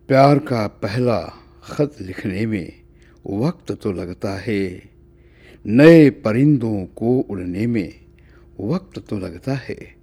प्यार का पहला खत लिखने में वक्त तो लगता है, नए परिंदों को उड़ने में वक्त तो लगता है।